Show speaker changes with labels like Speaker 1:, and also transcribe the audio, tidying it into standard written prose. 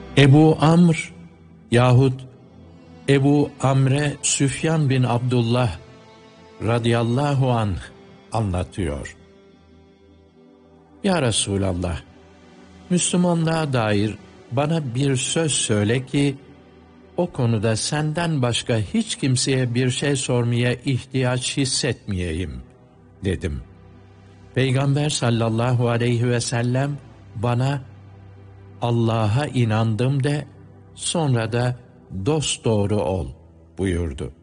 Speaker 1: Ebu Amr yahut Ebu Amre Süfyan bin Abdullah radıyallahu anh anlatıyor. Ya Resulallah, Müslümanlığa dair bana bir söz söyle ki, o konuda senden başka hiç kimseye bir şey sormaya ihtiyaç hissetmeyeyim, dedim. Peygamber sallallahu aleyhi ve sellem bana, Allah'a inandım de, sonra da dosdoğru ol buyurdu.